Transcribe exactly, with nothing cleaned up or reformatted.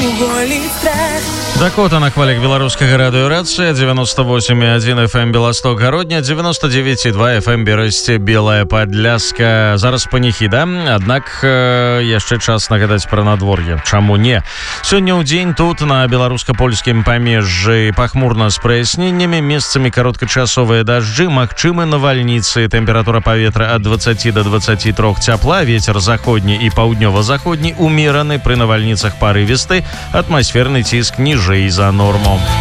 голит страх. Дакота на хвалях беларускага радыёрацыя, девяносто восемь и один эф эм Белосток Гародня, девяносто девять и два эф эм Берасці Белая Падляска. Зараз паніхіда, аднак э, яшчэ час нагадаць пра надвор'е. Чаму не? Сёння ў дзень тут на беларуска-польскім памежжы пахмурна з праясненнямі, месцамі кароткачасовыя дажджы, магчымы навальніцы. Тэмпература паветра ад двадцати до двадцати трёх цяпла, вецер заходні і паўднёва-заходні умераны, пры навальніцах парывісты, атмасферны ціск ніжэй за норму.